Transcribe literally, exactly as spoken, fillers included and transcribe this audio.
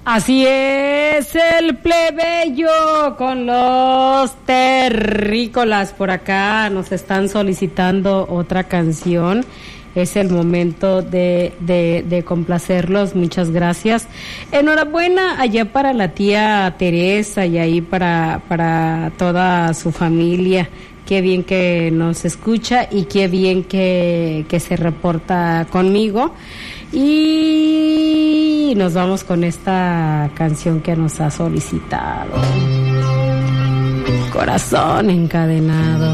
Así es, el plebeyo con los terrícolas. Por acá nos están solicitando otra canción. Es el momento de, de, de complacerlos. Muchas gracias. Enhorabuena allá para la tía Teresa y ahí para, para toda su familia. Qué bien que nos escucha y qué bien que, que se reporta conmigo. Y nos vamos con esta canción que nos ha solicitado. Corazón encadenado.